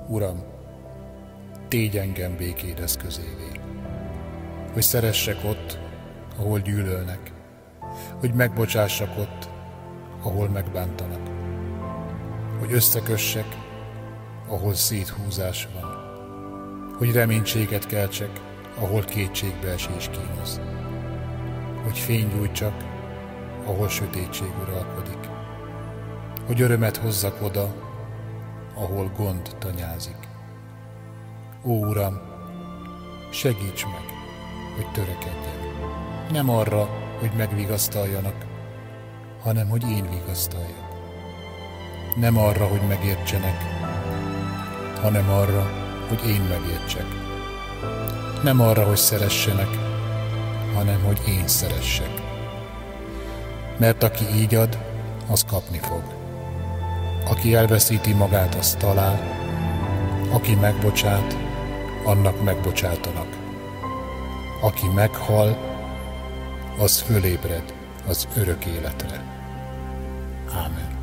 Uram, tégy engem békéd eszközévé, hogy szeressek ott, ahol gyűlölnek, hogy megbocsássak ott, ahol megbántanak, hogy összekössek, ahol széthúzás van, hogy reménységet keltsek, ahol kétségbeesés kínoz, hogy fény gyújtsak, ahol sötétség uralkodik, hogy örömet hozzak oda, ahol gond tanyázik. Ó, Uram, segíts meg, hogy törekedjem, nem arra, hogy megvigasztaljanak, hanem hogy én vigasztaljak. Nem arra, hogy megértsenek, hanem arra, hogy én megértsek. Nem arra, hogy szeressenek, hanem hogy én szeressek. Mert aki így ad, az kapni fog. Aki elveszíti magát, az talál, aki megbocsát, annak megbocsátanak. Aki meghal, az fölébred az örök életre. Ámen.